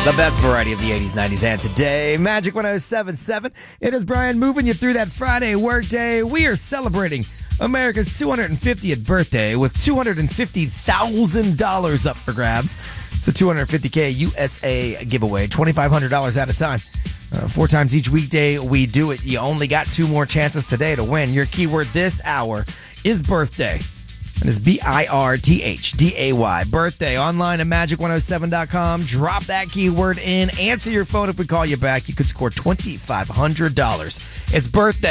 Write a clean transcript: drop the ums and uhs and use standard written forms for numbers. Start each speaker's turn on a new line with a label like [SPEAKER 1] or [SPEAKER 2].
[SPEAKER 1] The best variety of the 80s, 90s, and today. Magic 107.7. It is Brian moving you through that Friday workday. We are celebrating America's 250th birthday with $250,000 up for grabs. It's the $250K USA giveaway, $2,500 at a time. 4 times each weekday we do it. You only got 2 more chances today to win. Your keyword this hour is birthday. And it's BIRTHDAY. Birthday. Online at magic107.com. Drop that keyword in. Answer your phone if we call you back. You could score $2,500. It's birthday.